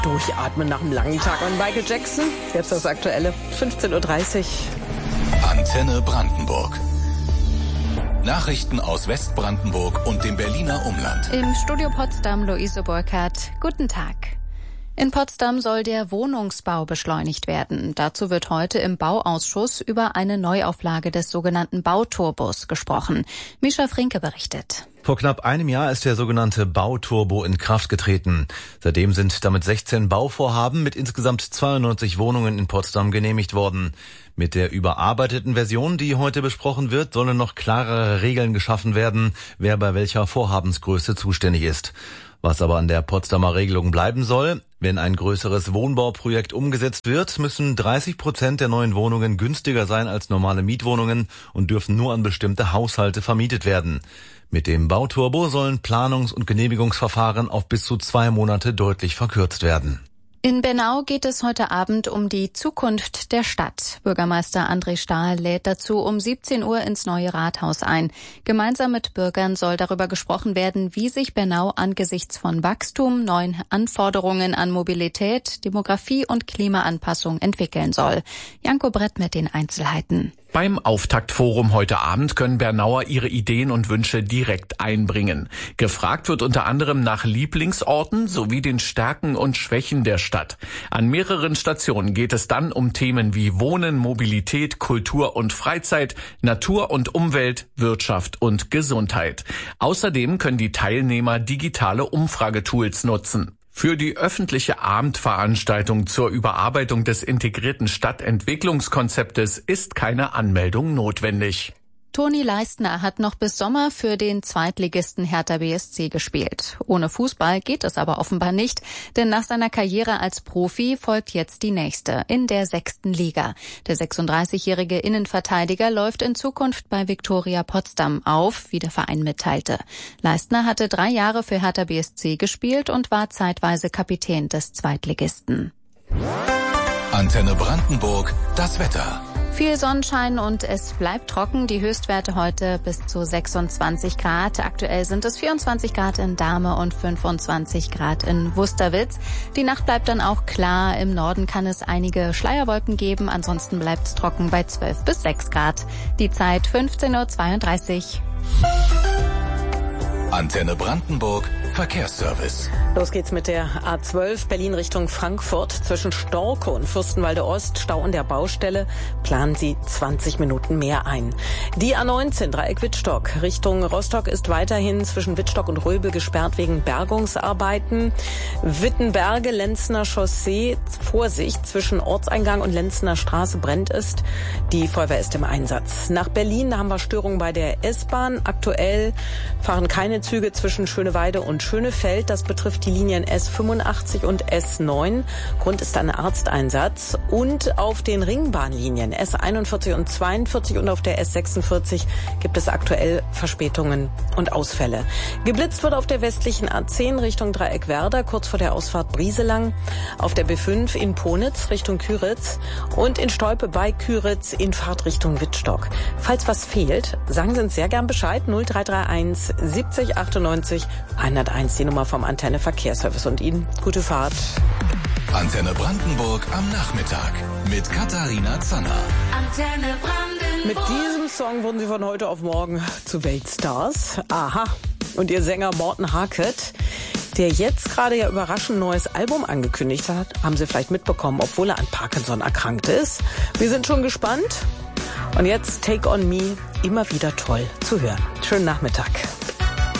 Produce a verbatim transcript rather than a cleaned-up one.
Durchatmen nach einem langen Tag an Michael Jackson. Jetzt das Aktuelle, fünfzehn Uhr dreißig. Antenne Brandenburg. Nachrichten aus Westbrandenburg und dem Berliner Umland. Im Studio Potsdam Luise Burkhardt. Guten Tag. In Potsdam soll der Wohnungsbau beschleunigt werden. Dazu wird heute im Bauausschuss über eine Neuauflage des sogenannten Bauturbos gesprochen. Mischa Frinke berichtet. Vor knapp einem Jahr ist der sogenannte Bauturbo in Kraft getreten. Seitdem sind damit sechzehn Bauvorhaben mit insgesamt zweiundneunzig Wohnungen in Potsdam genehmigt worden. Mit der überarbeiteten Version, die heute besprochen wird, sollen noch klarere Regeln geschaffen werden, wer bei welcher Vorhabensgröße zuständig ist. Was aber an der Potsdamer Regelung bleiben soll: Wenn ein größeres Wohnbauprojekt umgesetzt wird, müssen dreißig Prozent der neuen Wohnungen günstiger sein als normale Mietwohnungen und dürfen nur an bestimmte Haushalte vermietet werden. Mit dem Bauturbo sollen Planungs- und Genehmigungsverfahren auf bis zu zwei Monate deutlich verkürzt werden. In Bernau geht es heute Abend um die Zukunft der Stadt. Bürgermeister André Stahl lädt dazu um siebzehn Uhr ins neue Rathaus ein. Gemeinsam mit Bürgern soll darüber gesprochen werden, wie sich Bernau angesichts von Wachstum, neuen Anforderungen an Mobilität, Demografie und Klimaanpassung entwickeln soll. Janko Brett mit den Einzelheiten. Beim Auftaktforum heute Abend können Bernauer ihre Ideen und Wünsche direkt einbringen. Gefragt wird unter anderem nach Lieblingsorten sowie den Stärken und Schwächen der Stadt. An mehreren Stationen geht es dann um Themen wie Wohnen, Mobilität, Kultur und Freizeit, Natur und Umwelt, Wirtschaft und Gesundheit. Außerdem können die Teilnehmer digitale Umfragetools nutzen. Für die öffentliche Abendveranstaltung zur Überarbeitung des integrierten Stadtentwicklungskonzeptes ist keine Anmeldung notwendig. Toni Leistner hat noch bis Sommer für den Zweitligisten Hertha B S C gespielt. Ohne Fußball geht es aber offenbar nicht, denn nach seiner Karriere als Profi folgt jetzt die nächste, in der sechsten Liga. Der sechsunddreißigjährige Innenverteidiger läuft in Zukunft bei Viktoria Potsdam auf, wie der Verein mitteilte. Leistner hatte drei Jahre für Hertha B S C gespielt und war zeitweise Kapitän des Zweitligisten. Antenne Brandenburg, das Wetter. Viel Sonnenschein und es bleibt trocken. Die Höchstwerte heute bis zu sechsundzwanzig Grad. Aktuell sind es vierundzwanzig Grad in Dahme und fünfundzwanzig Grad in Wusterwitz. Die Nacht bleibt dann auch klar. Im Norden kann es einige Schleierwolken geben. Ansonsten bleibt es trocken bei zwölf bis sechs Grad. Die Zeit fünfzehn Uhr zweiunddreißig. Antenne Brandenburg, Verkehrsservice. Los geht's mit der A zwölf Berlin Richtung Frankfurt. Zwischen Storke und Fürstenwalde Ost, Stau an der Baustelle, planen Sie zwanzig Minuten mehr ein. Die A neunzehn Dreieck Wittstock Richtung Rostock ist weiterhin zwischen Wittstock und Röbel gesperrt wegen Bergungsarbeiten. Wittenberge, Lenzner Chaussee, Vorsicht, zwischen Ortseingang und Lenzner Straße brennt es. Die Feuerwehr ist im Einsatz. Nach Berlin haben wir Störungen bei der S-Bahn. Aktuell fahren keine Züge zwischen Schöneweide und Schönefeld. Das betrifft die Linien S fünfundachtzig und S neun. Grund ist ein Arzteinsatz. Und auf den Ringbahnlinien S einundvierzig und zweiundvierzig und auf der S sechsundvierzig gibt es aktuell Verspätungen und Ausfälle. Geblitzt wird auf der westlichen A zehn Richtung Dreieckwerder, kurz vor der Ausfahrt Brieselang. Auf der B fünf in Ponitz Richtung Küritz und in Stolpe bei Küritz in Fahrtrichtung Wittstock. Falls was fehlt, sagen Sie uns sehr gern Bescheid. null drei drei eins siebzig achtundneunzig hunderteins, die Nummer vom Antenne Verkehrsservice. Und Ihnen gute Fahrt. Antenne Brandenburg am Nachmittag mit Katharina Zanner. Antenne Brandenburg. Mit diesem Song wurden Sie von heute auf morgen zu Weltstars. Aha. Und Ihr Sänger Morten Harket, der jetzt gerade ja überraschend ein neues Album angekündigt hat, haben Sie vielleicht mitbekommen, obwohl er an Parkinson erkrankt ist. Wir sind schon gespannt. Und jetzt Take on Me, immer wieder toll zu hören. Schönen Nachmittag.